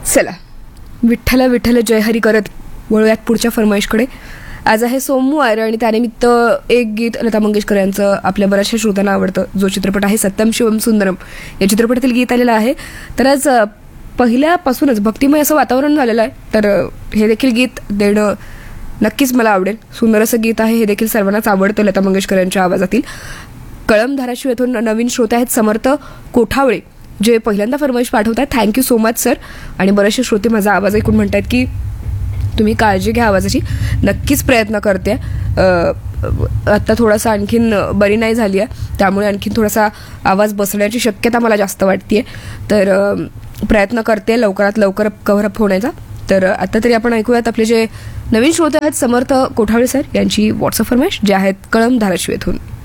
चला, विठ्ठला विठ्ठल जय हरी करत वळूयात पुढच्या फरमाईशकडे. आज आहे सोमवार आणि त्यानिमित्त एक गीत लता मंगेशकर यांचं आपल्या बऱ्याचशा श्रोत्यांना आवडतं, जो चित्रपट आहे सत्यम शिवम सुंदरम, या चित्रपटातील गीत आलेलं आहे. तर आज पहिल्यापासूनच भक्तिमय असं वातावरण झालेलं आहे, तर हे देखील गीत देणं नक्कीच मला आवडेल. सुंदर असं गीत आहे, हे देखील सर्वांनाच आवडतं लता मंगेशकर यांच्या आवाजातील. कळंब धाराशिव येथून नवीन श्रोते आहेत समर्थ कोठावळे, जे पहिल्यांदा फरमाईश पाठवत आहेत. Thank you so much sir. आणि बरेचसे श्रोते माझा आवाज ऐकून म्हणतात की तुम्ही काळजी घ्या आवाजाची. नक्कीच प्रयत्न करते. आत्ता थोडासा आणखीन बरी नाही झाली आहे, त्यामुळे आणखीन थोडासा आवाज बसण्याची शक्यता मला जास्त वाटते. तर प्रयत्न करते लवकरात लवकर कव्हरअप होण्याचा. तर आता तरी आपण ऐकूयात आपले जे नवीन श्रोते आहेत समर्थ कोठावळे सर यांची व्हॉट्सअप फरमाईश, जे आहेत कळंब धाराशिव येथून.